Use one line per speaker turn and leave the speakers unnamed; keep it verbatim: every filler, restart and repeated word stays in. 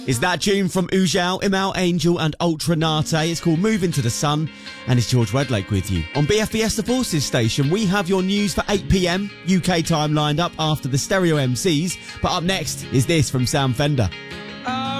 Is that tune from Ujao, Imal Angel and Ultra Nate. It's called Move Into the Sun, and it's George Wedlake with you. On B F B S The Forces station, we have your news for eight p m U K time lined up after the Stereo M Cs, but up next is this from Sam Fender.